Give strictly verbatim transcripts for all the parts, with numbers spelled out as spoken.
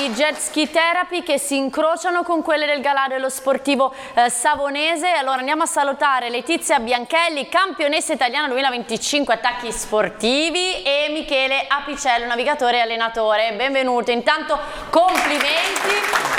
di Jet Ski Therapy che si incrociano con quelle del galà dello sportivo eh, savonese. Allora andiamo a salutare Letizia Bianchelli, campionessa italiana duemilaventicinque attacchi sportivi, e Michele Apicello, navigatore e allenatore. Benvenuto, intanto complimenti.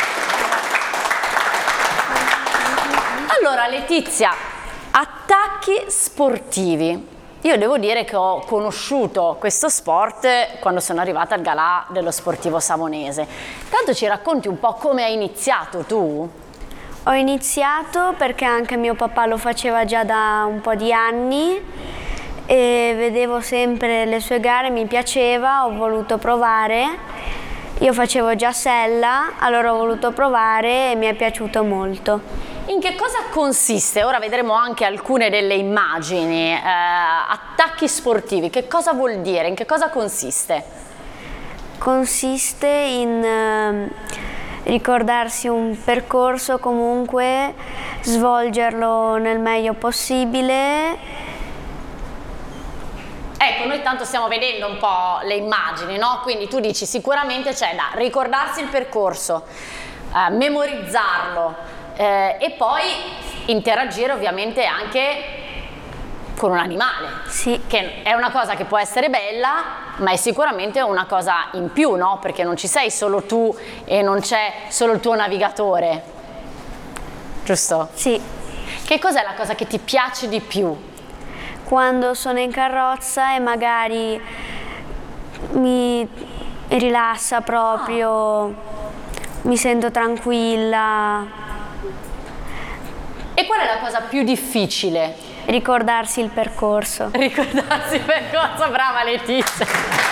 Allora Letizia, attacchi sportivi. Io devo dire che ho conosciuto questo sport quando sono arrivata al galà dello sportivo savonese. Tanto ci racconti un po' come hai iniziato tu? Ho iniziato perché anche mio papà lo faceva già da un po' di anni e vedevo sempre le sue gare, mi piaceva, ho voluto provare. Io facevo già sella, allora ho voluto provare e mi è piaciuto molto. In che cosa consiste? Ora vedremo anche alcune delle immagini. Eh, attacchi sportivi, che cosa vuol dire? In che cosa consiste? Consiste in eh, ricordarsi un percorso, comunque svolgerlo nel meglio possibile. Ecco, noi tanto stiamo vedendo un po' le immagini, no? Quindi tu dici sicuramente c'è da ricordarsi il percorso, eh, memorizzarlo, Eh, e poi interagire ovviamente anche con un animale, sì, che è una cosa che può essere bella, ma è sicuramente una cosa in più, no? Perché non ci sei solo tu e non c'è solo il tuo navigatore, giusto? Sì. Che cos'è la cosa che ti piace di più? Quando sono in carrozza e magari mi rilassa proprio, ah. mi sento tranquilla. E qual è la cosa più difficile? Ricordarsi il percorso. Ricordarsi il percorso, brava Letizia!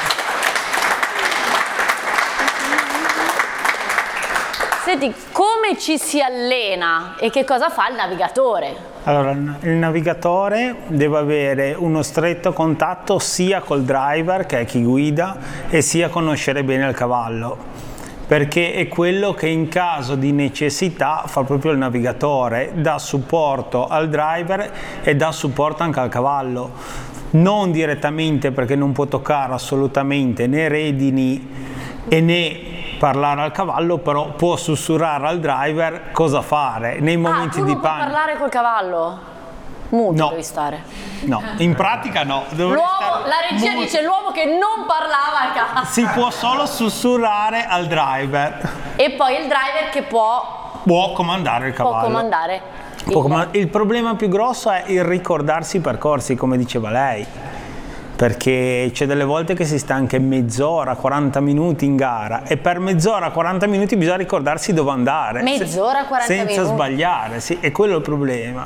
Senti, come ci si allena e che cosa fa il navigatore? Allora, il navigatore deve avere uno stretto contatto sia col driver, che è chi guida, e sia conoscere bene il cavallo, perché è quello che in caso di necessità fa proprio il navigatore, dà supporto al driver e dà supporto anche al cavallo, non direttamente perché non può toccare assolutamente né redini e né parlare al cavallo, però può sussurrare al driver cosa fare nei momenti ah, tu di non puoi panico. Parlare col cavallo? Muto no. devi stare. No, in pratica no. L'uomo, la regia muto. dice l'uomo che non parlava al cavallo. Si può solo sussurrare al driver. E poi il driver che può... Può comandare il cavallo. Può comandare. Può comand- il problema più grosso è il ricordarsi i percorsi, come diceva lei. Perché c'è delle volte che si sta anche mezz'ora, quaranta minuti in gara, e per mezz'ora, quaranta minuti bisogna ricordarsi dove andare. Mezz'ora, quaranta senza minuti? Senza sbagliare, sì, è quello il problema.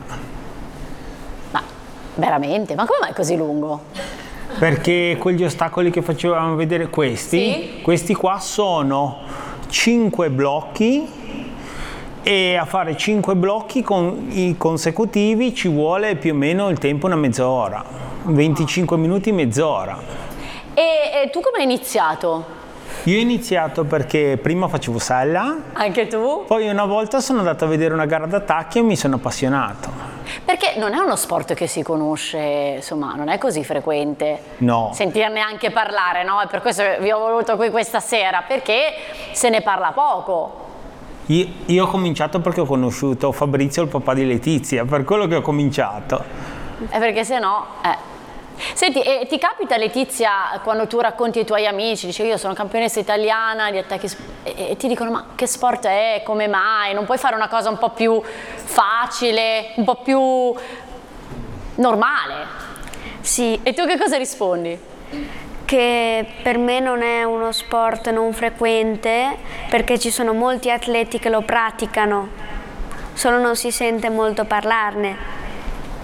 Ma veramente? Ma come mai è così lungo? Perché quegli ostacoli che facevamo vedere, questi, sì? questi qua sono cinque blocchi, e a fare cinque blocchi con, i consecutivi ci vuole più o meno il tempo una mezz'ora, venticinque minuti, mezz'ora. E, e tu come hai iniziato? Io ho iniziato perché prima facevo sella. Anche tu? Poi una volta sono andato a vedere una gara d'attacchi e mi sono appassionato. Perché non è uno sport che si conosce, insomma, non è così frequente. No. Sentirne anche parlare, no? E per questo vi ho voluto qui questa sera, perché se ne parla poco. Io, io ho cominciato perché ho conosciuto Fabrizio, il papà di Letizia, per quello che ho cominciato. È perché se no... Eh. Senti, e ti capita Letizia quando tu racconti ai tuoi amici, dici io sono campionessa italiana di attacchi e, e ti dicono ma che sport è, come mai, non puoi fare una cosa un po' più facile, un po' più normale? Sì. E tu che cosa rispondi? Che per me non è uno sport non frequente perché ci sono molti atleti che lo praticano, solo non si sente molto parlarne.